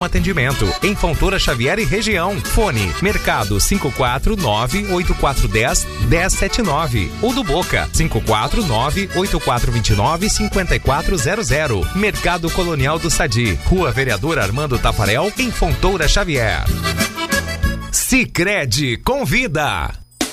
atendimento. Em Fontoura Xavier e região. Fone Mercado 549-8410-1079. Ou do Boca 549-8429-5400. Mercado Colonial do Sadi. Rua Vereador Armando Tafarel, em Fontoura Xavier. Sicredi convida.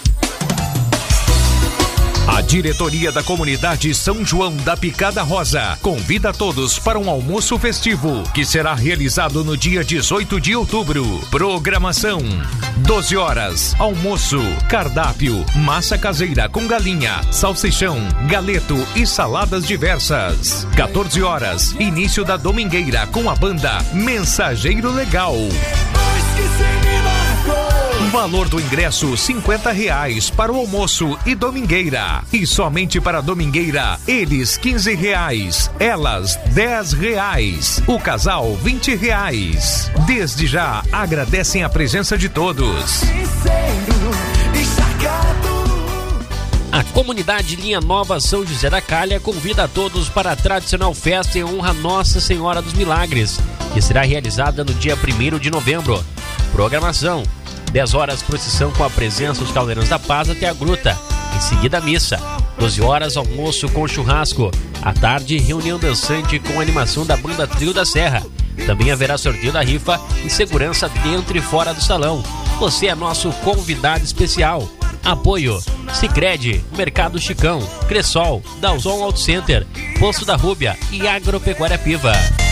A diretoria da comunidade São João da Picada Rosa convida todos para um almoço festivo que será realizado no dia 18 de outubro. Programação: 12 horas, almoço, cardápio, massa caseira com galinha, salsichão, galeto e saladas diversas. 14 horas, início da domingueira com a banda Mensageiro Legal. Valor do ingresso R$50 para o almoço e domingueira. E somente para a domingueira, eles R$15, elas R$10, o casal R$20. Desde já agradecem a presença de todos. A comunidade Linha Nova São José da Calha convida a todos para a tradicional festa em honra a Nossa Senhora dos Milagres, que será realizada no dia 1º de novembro. Programação: 10 horas, procissão com a presença dos Cavaleiros da Paz até a gruta. Em seguida, missa. 12 horas, almoço com churrasco. À tarde, reunião dançante com animação da banda Trio da Serra. Também haverá sorteio da rifa e segurança dentro e fora do salão. Você é nosso convidado especial. Apoio: Sicredi, Mercado Chicão, Cressol, Dalzon Auto Center, Poço da Rúbia e Agropecuária Piva.